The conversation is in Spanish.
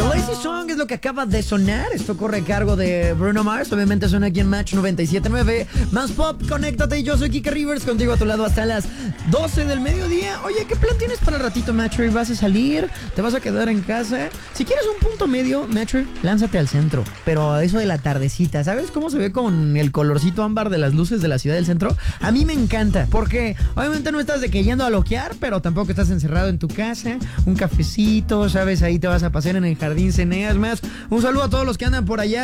Lazy Song es lo que acaba de sonar. Esto corre a cargo de Bruno Mars. Obviamente suena aquí en Match 97.9. Más pop, conéctate. Yo soy Kike Rivers, contigo a tu lado hasta las 12 del mediodía. Oye, ¿qué plan tienes para el ratito, Matcher? ¿Vas a salir? ¿Te vas a quedar en casa? Si quieres un punto medio, Matcher, lánzate al centro. Pero a eso de la tardecita, ¿sabes cómo se ve con el colorcito ámbar de las luces de la ciudad del centro? A mí me encanta, porque obviamente no estás de que yendo a loquear, pero tampoco estás encerrado en tu casa. Un cafecito, ¿sabes? Ahí te vas a pasear en el Jardín Ceneas. Más, un saludo a todos los que andan por allá